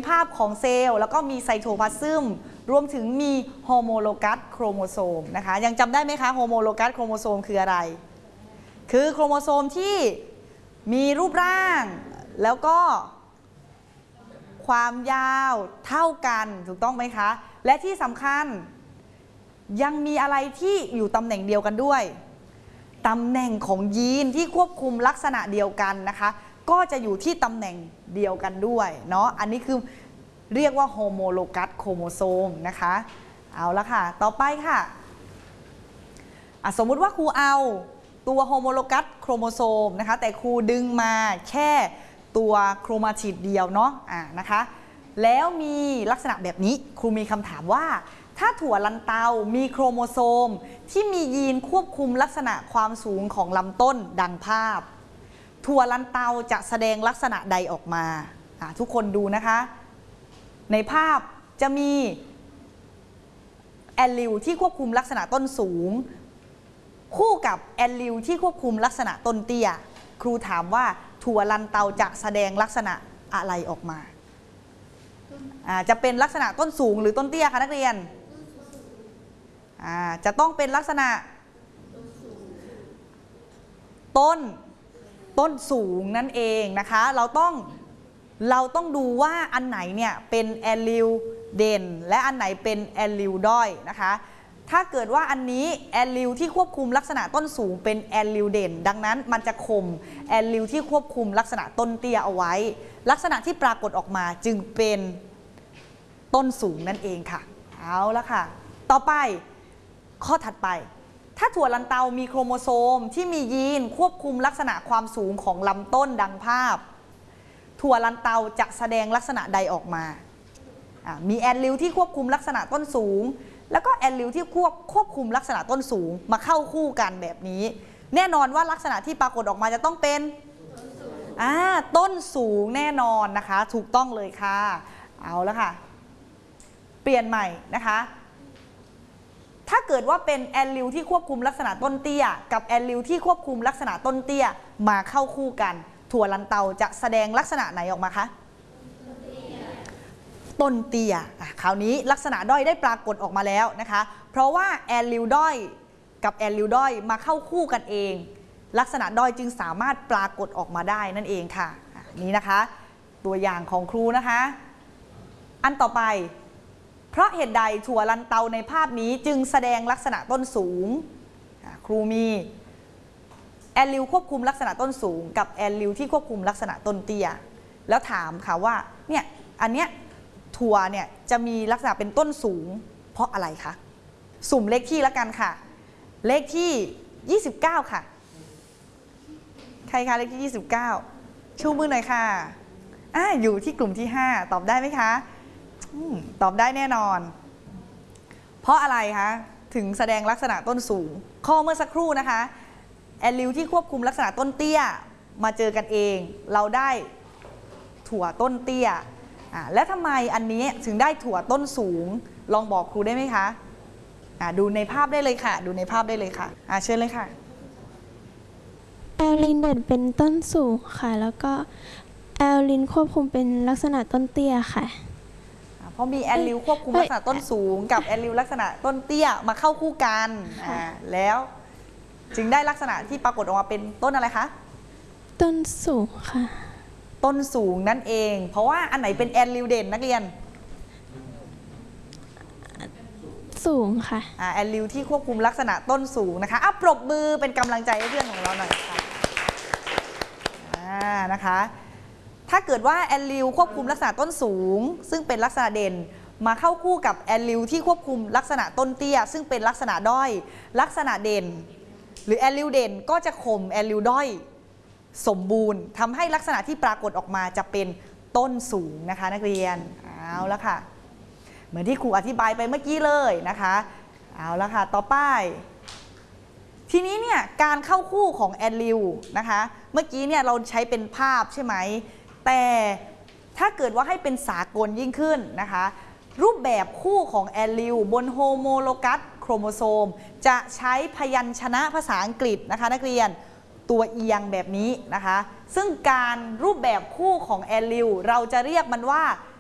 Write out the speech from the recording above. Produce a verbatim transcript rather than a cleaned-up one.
ภาพของเซลล์แล้วก็มีไซโทพลาซึมรวมถึงมีโฮโมโลกัสโครโมโซมนะคะยังจำได้ไหมคะโฮโมโลกัสโครโมโซมคืออะไรคือโครโมโซมที่มีรูปร่างแล้วก็ความยาวเท่ากันถูกต้องไหมคะและที่สำคัญยังมีอะไรที่อยู่ตำแหน่งเดียวกันด้วยตำแหน่งของยีนที่ควบคุมลักษณะเดียวกันนะคะก็จะอยู่ที่ตำแหน่งเดียวกันด้วยเนาะอันนี้คือเรียกว่าโฮโมโลกัสโครโมโซมนะคะเอาละค่ะต่อไปค่ะสมมุติว่าครูเอาตัวโฮโมโลกัสโครโมโซมนะคะแต่ครูดึงมาแค่ตัวโครมาติดเดียวเนาะะนะคะแล้วมีลักษณะแบบนี้ครูมีคำถามว่าถ้าถั่วลันเตามีโครโมโซมที่มียีนควบคุมลักษณะความสูงของลำต้นดังภาพถั่วลันเตาจะแสดงลักษณะใดออกมาทุกคนดูนะคะในภาพจะมีแอลลิลที่ควบคุมลักษณะต้นสูงคู่กับแอลลิลที่ควบคุมลักษณะต้นเตี้ยครูถามว่าถั่วลันเตาจะแสดงลักษณะอะไรออกมาจะเป็นลักษณะต้นสูงหรือต้นเตี้ยคะนักเรียนจะต้องเป็นลักษณะต้นต้นสูงนั่นเองนะคะเราต้องเราต้องดูว่าอันไหนเนี่ยเป็นแอลลิลเด่นและอันไหนเป็นแอลลิลด้อยนะคะถ้าเกิดว่าอันนี้แอลลิลที่ควบคุมลักษณะต้นสูงเป็นแอลลิลเด่นดังนั้นมันจะข่มแอลลิลที่ควบคุมลักษณะต้นเตี้ยเอาไว้ลักษณะที่ปรากฏออกมาจึงเป็นต้นสูงนั่นเองค่ะเอาละค่ะต่อไปข้อถัดไปถ้าถั่วลันเตามีโครโมโซมที่มียีนควบคุมลักษณะความสูงของลำต้นดังภาพถั่วลันเตาจะแสดงลักษณะใดออกมามีแอลลิลที่ควบคุมลักษณะต้นสูงแล้วก็แอลลิลที่ควบควบคุมลักษณะต้นสูงมาเข้าคู่กันแบบนี้แน่นอนว่าลักษณะที่ปรากฏออกมาจะต้องเป็นอ่าต้นสูงแน่นอนนะคะถูกต้องเลยค่ะเอาแล้วค่ะเปลี่ยนใหม่นะคะถ้าเกิดว่าเป็นแอลลิลที่ควบคุมลักษณะต้นเตี้ยกับแอลลิลที่ควบคุมลักษณะต้นเตี้ยมาเข้าคู่กันถั่วลันเตาจะแสดงลักษณะไหนออกมาคะต้นเตี้ยคราวนี้ลักษณะด้อยได้ปรากฏออกมาแล้วนะคะเพราะว่าแอลลิลด้อยกับแอลลิลด้อยมาเข้าคู่กันเองลักษณะด้อยจึงสามารถปรากฏออกมาได้นั่นเองค่ะนี่นะคะตัวอย่างของครูนะคะอันต่อไปเพราะเหตุใดถั่วลันเตาในภาพนี้จึงแสดงลักษณะต้นสูงครูมีแอลลิลควบคุมลักษณะต้นสูงกับแอลลิลที่ควบคุมลักษณะต้นเตี้ยแล้วถามค่ะว่าเนี่ยอันเนี้ยถั่วเนี่ยจะมีลักษณะเป็นต้นสูงเพราะอะไรคะสุ่มเลขที่แล้วกันค่ะเลขที่ยี่สิบเก้าค่ะใครคะเลขที่ยี่สิบเก้าชูมือหน่อยค่ะอ่าอยู่ที่กลุ่มที่ห้าตอบได้ไหมคะตอบได้แน่นอนเพราะอะไรคะถึงแสดงลักษณะต้นสูงข้อเมื่อสักครู่นะคะแอลลิลที่ควบคุมลักษณะต้นเตี้ยมาเจอกันเองเราได้ถั่วต้นเตี้ยแล้วทำไมอันนี้ถึงได้ถั่วต้นสูงลองบอกครูได้ไหมคะดูในภาพได้เลยค่ะดูในภาพได้เลยค่ะเชิญเลยค่ะแอลลินเด่นเป็นต้นสูงค่ะแล้วก็แอลลินควบคุมเป็นลักษณะต้นเตี้ยค่ะเพราะมีแอลลิลควบคุมลักษณะต้นสูงกับแอลลิลลักษณะต้นเตี้ยมาเข้าคู่กันแล้วจึงได้ลักษณะที่ปรากฏออกมาเป็นต้นอะไรคะต้นสูงค่ะต้นสูงนั่นเองเพราะว่าอันไหนเป็นแอลลิลเด่นนักเรียนสูงค่ะแอลลิลที่ควบคุมลักษณะต้นสูงนะคะอ่ะปรบมือเป็นกำลังใจให้เพื่อนของเราหน่อยค่ะนะคะถ้าเกิดว่าแอลลิลควบคุมลักษณะต้นสูงซึ่งเป็นลักษณะเด่นมาเข้าคู่กับแอลลิลที่ควบคุมลักษณะต้นเตี้ยซึ่งเป็นลักษณะด้อยลักษณะเด่นหรือแอลลิลเด่นก็จะข่มแอลลิลด้อยสมบูรณ์ทำให้ลักษณะที่ปรากฏออกมาจะเป็นต้นสูงนะคะนักเรียนเอาละค่ะเหมือนที่ครูอธิบายไปเมื่อกี้เลยนะคะเอาละค่ะต่อไปทีนี้เนี่ยการเข้าคู่ของแอลลิลนะคะเมื่อกี้เนี่ยเราใช้เป็นภาพใช่ไหมแต่ถ้าเกิดว่าให้เป็นสากลยิ่งขึ้นนะคะรูปแบบคู่ของแอลลิลบนโฮโมโลกัสโครโมโซมจะใช้พยัญชนะภาษาอังกฤษนะคะนักเรียนตัวเอียงแบบนี้นะคะซึ่งการรูปแบบคู่ของแอลลิลเราจะเรียกมันว่า